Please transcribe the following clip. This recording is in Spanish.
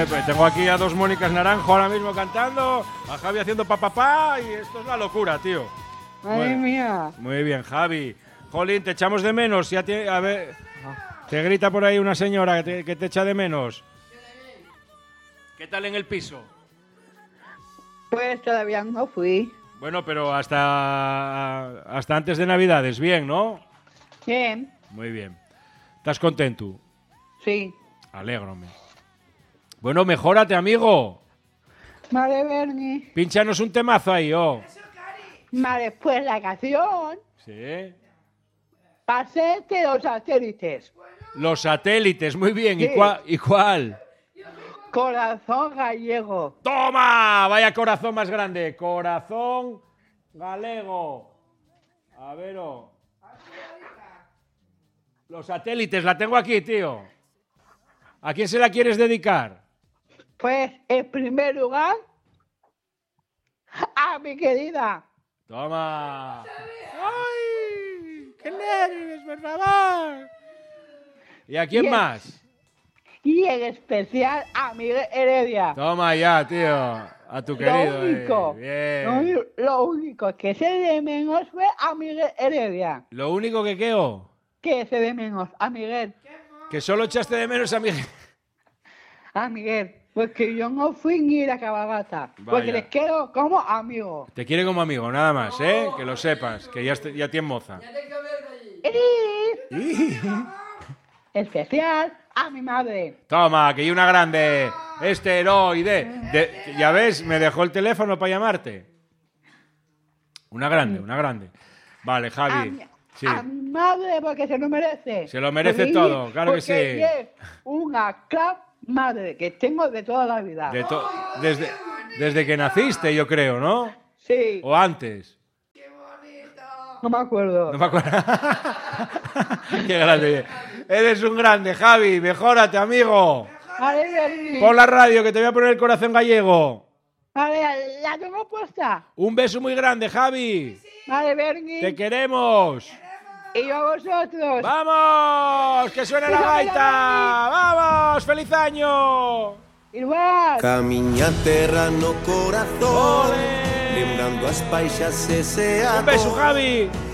Joder, pues tengo aquí a dos Mónicas Naranjo ahora mismo cantando, a Javi haciendo papá y esto es la locura, tío. Madre mía. Muy bien, Javi. Jolín, te echamos de menos. A ver, te grita por ahí una señora que te echa de menos. ¿Qué tal en el piso? Pues todavía no fui. Bueno, pero hasta antes de Navidades, bien, ¿no? Bien. Muy bien. ¿Estás contento? Sí. Alégrame. Bueno, mejórate, amigo. Vale, Bernie. Pínchanos un temazo ahí, oh. Vale, pues la canción. Sí. Pasete los satélites. Los satélites, muy bien. Sí. ¿Y cuál? Corazón gallego. ¡Toma! Vaya corazón más grande. Corazón galego. A ver, oh. Los satélites, la tengo aquí, tío. ¿A quién se la quieres dedicar? Pues, en primer lugar, a mi querida. Toma. ¡Ay! ¡Qué nervios, por favor! ¿Y a quién Bien. más? Y en especial a Miguel Heredia. Toma ya, tío. A tu querido. Lo único, Bien. lo único que se de menos fue a Miguel Heredia. Lo único que quedó, Que se de menos a Miguel. que solo echaste de menos a Miguel. A Miguel. Porque yo no fui ni la cabalgata. Vaya. Porque les quiero como amigo. Te quiere como amigo, nada más, ¿eh? Que lo sepas, que ya tiene moza. Y especial a mi madre. Toma, que hay una grande. Esteroide. Ya ves, me dejó el teléfono para llamarte. Una grande. Vale, Javi. Sí. A mi madre porque se lo merece. Se lo merece Porque todo, claro que porque sí. Es una club madre que tengo de toda la vida. Desde que naciste, yo creo, ¿no? Sí. O antes. No me acuerdo. No me acuerdo. Qué grande. Eres un grande, Javi. Mejórate, amigo. Vale, Bernie. Pon la radio, que te voy a poner el corazón gallego. Vale, la tengo puesta. Un beso muy grande, Javi. Vale, Bernie. Te queremos. Y yo a vosotros. ¡Vamos! ¡Que suene la gaita! ¡Vamos! ¡Feliz año! Igual. Camiña terra no corazón, ¡Ole! lembrando as paixas ese Un beso, Javi.